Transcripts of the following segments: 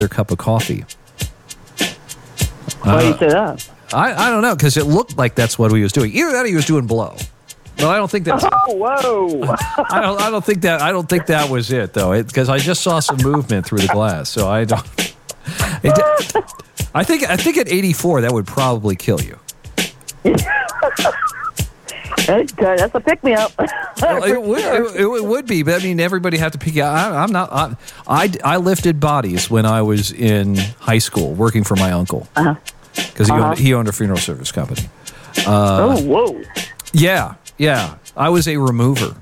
cup of coffee. Why do you say that? I don't know, because it looked like that's what he was doing. Either that or he was doing blow. Well, I don't think that's. Oh, whoa! I don't think that was it though, because I just saw some movement through the glass. So I don't. I think at 84 that would probably kill you. That's a pick me up. Well, it would be, but I mean, everybody have to pick out. I lifted bodies when I was in high school working for my uncle because he owned a funeral service company. Oh, whoa! Yeah. I was a remover.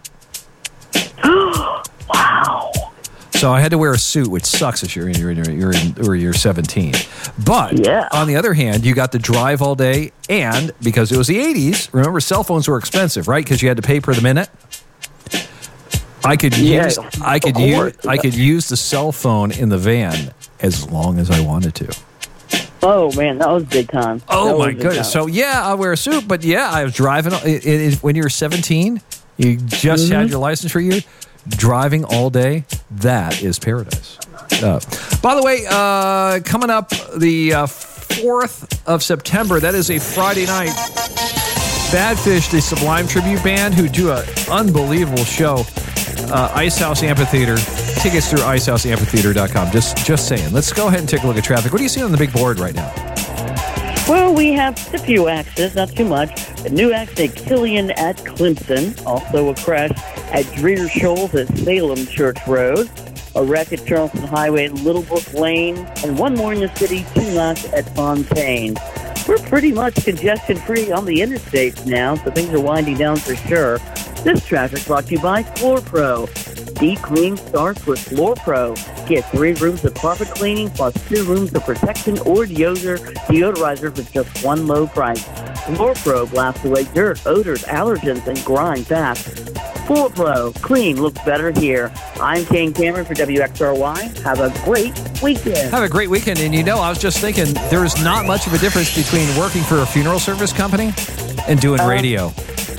Wow. So I had to wear a suit, which sucks if you're 17. But on the other hand, you got to drive all day, and because it was the 80s, remember cell phones were expensive, right? Because you had to pay per the minute. I could use the cell phone in the van as long as I wanted to. Oh man, that was big time. Oh my goodness! So I wear a suit, but I was driving. When you were 17, you just had your license for a year. Driving all day, that is paradise. By the way, coming up the 4th of September, that is a Friday night. Badfish, the Sublime Tribute Band, who do an unbelievable show. Ice House Amphitheater. Tickets through icehouseamphitheater.com. Just saying. Let's go ahead and take a look at traffic. What do you see on the big board right now? Well, we have a few accidents, not too much. A new accident, Killian at Clemson. Also a crash at Dreer Shoals at Salem Church Road. A wreck at Charleston Highway at Little Brook Lane. And one more in the city, 2 left at Fontaine. We're pretty much congestion-free on the interstates now, so things are winding down for sure. This traffic brought to you by Floor Pro. Deep clean starts with Floor Pro. Get 3 rooms of carpet cleaning plus 2 rooms of protection or deodorizer for just one low price. Floor Pro blasts away dirt, odors, allergens, and grime fast. Floor Pro. Clean looks better here. I'm Kane Cameron for WXRY. Have a great weekend. Have a great weekend. And I was just thinking, there is not much of a difference between working for a funeral service company and doing radio.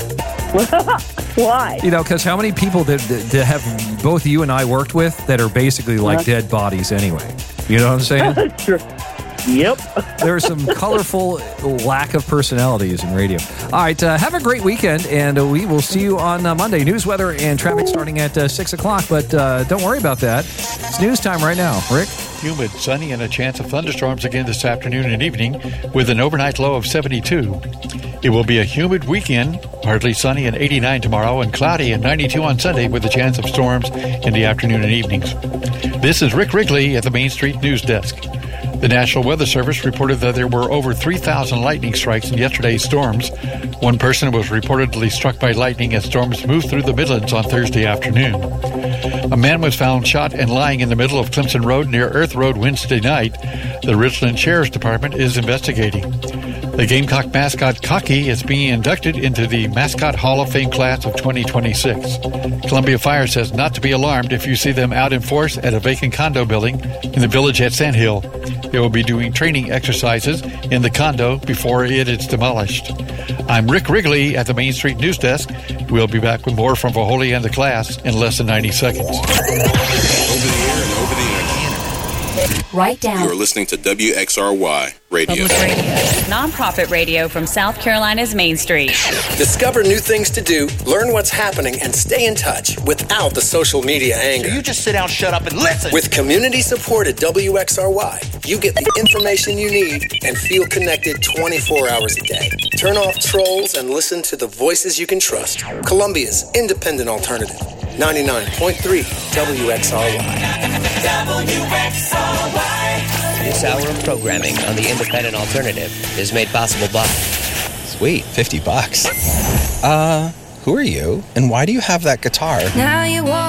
Why? Because how many people that have both you and I worked with that are basically like dead bodies anyway? You know what I'm saying? Sure. Yep. There are some colorful lack of personalities in radio. All right, have a great weekend, and we will see you on Monday. News, weather, and traffic starting at 6 o'clock, but don't worry about that. It's news time right now. Rick? Humid, sunny, and a chance of thunderstorms again this afternoon and evening with an overnight low of 72. It will be a humid weekend, partly sunny and 89 tomorrow, and cloudy and 92 on Sunday with a chance of storms in the afternoon and evenings. This is Rick Wrigley at the Main Street News Desk. The National Weather Service reported that there were over 3,000 lightning strikes in yesterday's storms. One person was reportedly struck by lightning as storms moved through the Midlands on Thursday afternoon. A man was found shot and lying in the middle of Clemson Road near Earth Road Wednesday night. The Richland Sheriff's Department is investigating. The Gamecock mascot Cocky is being inducted into the Mascot Hall of Fame class of 2026. Columbia Fire says not to be alarmed if you see them out in force at a vacant condo building in the village at Sandhill. They will be doing training exercises in the condo before it is demolished. I'm Rick Wrigley at the Main Street News Desk. We'll be back with more from Vaholi and the class in less than 90 seconds. Over the air and over the internet. Write down. You're listening to WXRY Radio. Public radio. Nonprofit radio from South Carolina's Main Street. Discover new things to do, learn what's happening, and stay in touch without the social media anger. So you just sit down, shut up, and listen. With community-supported WXRY, you get the information you need and feel connected 24 hours a day. Turn off trolls and listen to the voices you can trust. Columbia's independent alternative. 99.3 WXRY. This hour of programming on the Independent Alternative is made possible by... Sweet, $50. Who are you? And why do you have that guitar? Now you walk